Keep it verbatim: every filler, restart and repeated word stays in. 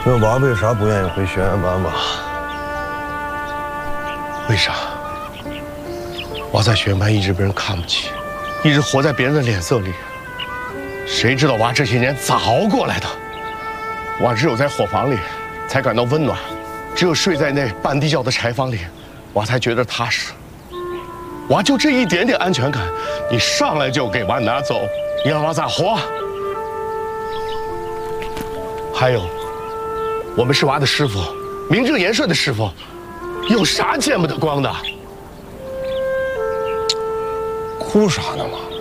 那娃为啥不愿意回学院班吧？ 为啥？娃在学院班一直被人看不起，一直活在别人的脸色里。谁知道娃这些年咋熬过来的？娃只有在伙房里才感到温暖，只有睡在那半地窖的柴房里，娃才觉得踏实。娃就这一点点安全感，你上来就给娃拿走，你让娃咋活？还有，我们是娃的师傅，名正言顺的师傅，有啥见不得光的？ 哭啥呢嘛？